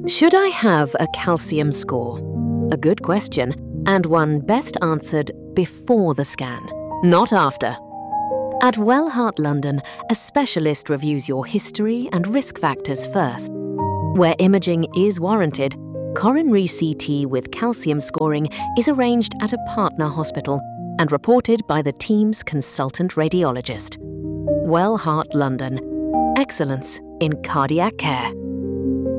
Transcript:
Should I have a calcium score? A good question, and one best answered before the scan, not after. At Wellheart London, a specialist reviews your history and risk factors first. Where imaging is warranted, coronary CT with calcium scoring is arranged at a partner hospital and reported by the team's consultant radiologist. Wellheart London. Excellence in cardiac care.